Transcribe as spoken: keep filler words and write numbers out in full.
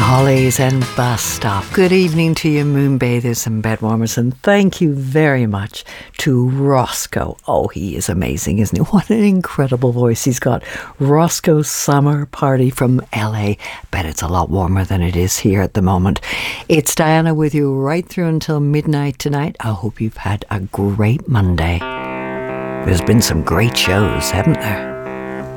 Hollies and Bus Stop. Good evening to you moonbathers and bedwarmers, and thank you very much to Roscoe. Oh, he is amazing, isn't he? What an incredible voice he's got. Roscoe's Summer Party from L A. Bet it's a lot warmer than it is here at the moment. It's Diana with you right through until midnight tonight. I hope you've had a great Monday. There's been some great shows, haven't there?